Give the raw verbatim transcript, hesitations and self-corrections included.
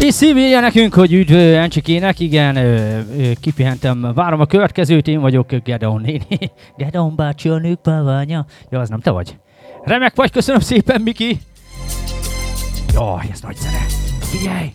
És szívélje nekünk, hogy üdv Encsikének, igen, ö, ö, kipihentem, várom a következőt, én vagyok Gedeon néni. Gedeon bácsi a nők báványa. Ja, az nem te vagy. Remek vagy, köszönöm szépen, Miki. Jaj, ez nagy zene. Figyelj!